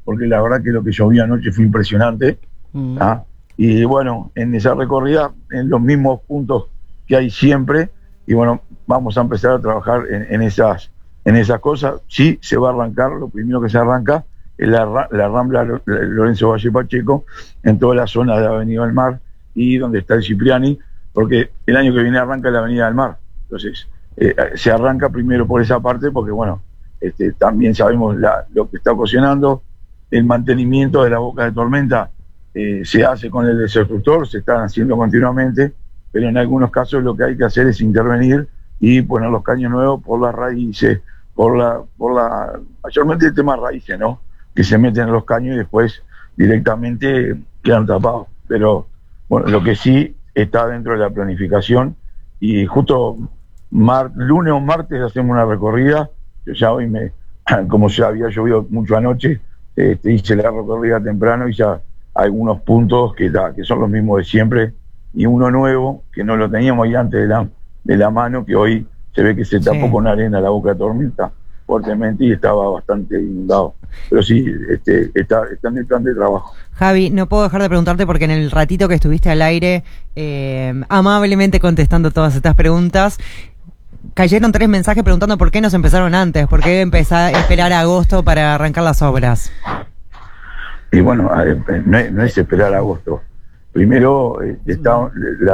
porque la verdad que lo que llovió anoche fue impresionante. ¿Ah? Y bueno, en esa recorrida, en los mismos puntos que hay siempre, y bueno, vamos a empezar a trabajar en esas cosas. Sí, se va a arrancar, lo primero que se arranca es la Rambla Lorenzo Valle Pacheco, en toda la zona de la Avenida del Mar y donde está el Cipriani, porque el año que viene arranca la Avenida del Mar. Entonces, se arranca primero por esa parte, porque bueno, también sabemos lo que está ocasionando. El mantenimiento de la boca de tormenta se hace con el destructor, se están haciendo continuamente, pero en algunos casos lo que hay que hacer es intervenir y poner los caños nuevos por las raíces, mayormente el tema raíces, ¿no? Que se meten en los caños y después directamente quedan tapados. Pero bueno, lo que sí está dentro de la planificación, y justo lunes o martes hacemos una recorrida. Yo ya hoy como ya había llovido mucho anoche, hice la recorrida temprano y ya algunos puntos que son los mismos de siempre, y uno nuevo que no lo teníamos ahí antes de la mano, que hoy se ve que se tapó con arena la boca de tormenta fuertemente y estaba bastante inundado. Pero sí, está en el plan de trabajo. Javi, no puedo dejar de preguntarte, porque en el ratito que estuviste al aire, amablemente contestando todas estas preguntas, cayeron 3 mensajes preguntando por qué nos empezaron antes, por qué empezar a esperar a agosto para arrancar las obras. Y bueno, no es esperar a agosto. Primero está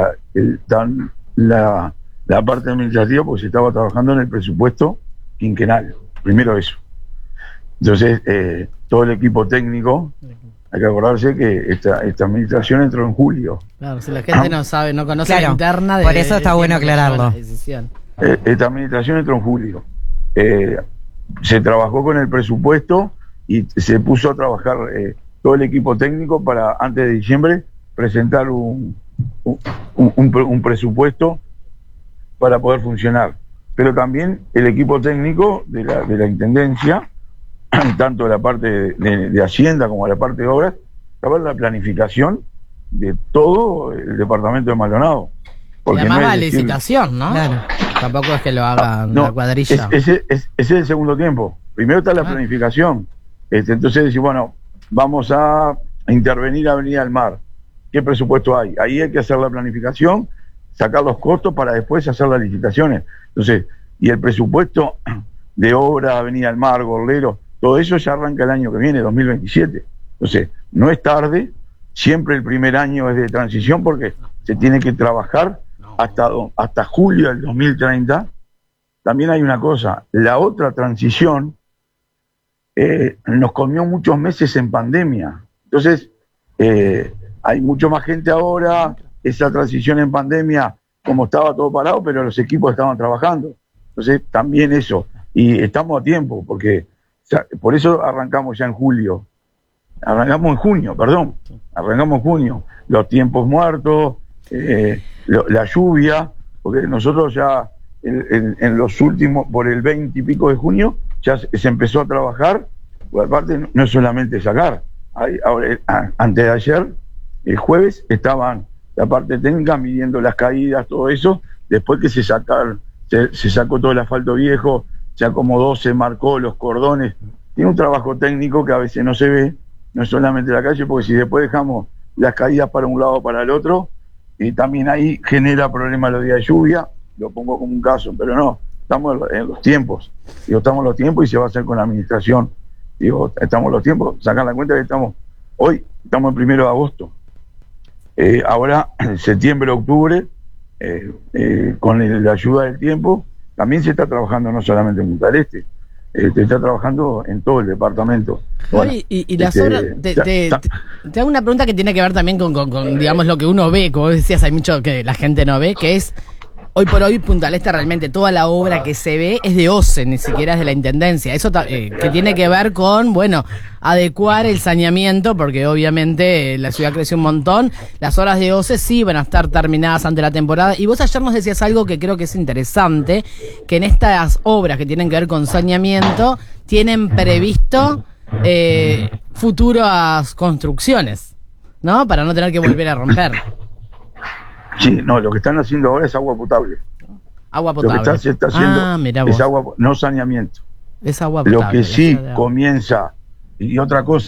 la parte administrativa, porque se estaba trabajando en el presupuesto quinquenal. Primero eso. Entonces, todo el equipo técnico, hay que acordarse que esta administración entró en julio. Claro, si la gente no sabe, no conoce la interna por eso está bueno aclararlo. Esta administración entró en julio. Se trabajó con el presupuesto y se puso a trabajar todo el equipo técnico para antes de diciembre presentar un presupuesto para poder funcionar. Pero también el equipo técnico de la Intendencia, tanto de la parte de Hacienda como de la parte de obras, estaba en la planificación de todo el departamento de Maldonado. Porque además va licitación, ¿no? Claro. Tampoco es que lo haga la cuadrilla. Ese es el segundo tiempo. Primero está la planificación. Entonces decir, bueno, vamos a intervenir a Avenida del Mar. ¿Qué presupuesto hay? Ahí hay que hacer la planificación, sacar los costos para después hacer las licitaciones. Entonces, y el presupuesto de obra, Avenida del Mar, Gorlero, todo eso ya arranca el año que viene, 2027. Entonces, no es tarde, siempre el primer año es de transición, porque se tiene que trabajar hasta julio del 2030. También hay una cosa, la otra transición nos comió muchos meses en pandemia. Entonces, hay mucho más gente ahora. Esa transición en pandemia, como estaba todo parado, pero los equipos estaban trabajando. Entonces, también eso. Y estamos a tiempo, porque por eso arrancamos ya en julio. Arrancamos en junio. Los tiempos muertos, la lluvia, porque nosotros ya en los últimos, por el 20 y pico de junio, ya se empezó a trabajar. Por aparte, no es solamente sacar. Antes de ayer, el jueves, estaban la parte técnica midiendo las caídas, todo eso. Después que se sacó todo el asfalto viejo, se acomodó, se marcó los cordones. Tiene un trabajo técnico que a veces no se ve, no es solamente la calle, porque si después dejamos las caídas para un lado o para el otro, también ahí genera problemas los días de lluvia. Lo pongo como un caso, pero no, estamos en los tiempos. Estamos en los tiempos y se va a hacer con la administración. Estamos en los tiempos, sacan la cuenta que hoy estamos el 1 de agosto. Ahora, en septiembre, octubre, con la ayuda del tiempo, también se está trabajando no solamente en Punta del Este, se está trabajando en todo el departamento. Bueno, y las obras, te hago una pregunta que tiene que ver también con digamos, lo que uno ve. Como decías, hay mucho que la gente no ve, que es, hoy por hoy, Punta del Este, realmente toda la obra que se ve es de OCE, ni siquiera es de la Intendencia. Eso que tiene que ver con, bueno, adecuar el saneamiento, porque obviamente la ciudad creció un montón. Las obras de OCE sí van a estar terminadas ante la temporada. Y vos ayer nos decías algo que creo que es interesante, que en estas obras que tienen que ver con saneamiento, tienen previsto futuras construcciones, ¿no? Para no tener que volver a romper. Sí, no, lo que están haciendo ahora es agua potable. Agua potable. Lo que se está haciendo es agua, no saneamiento. Es agua potable. Lo que sí comienza, y otra cosa,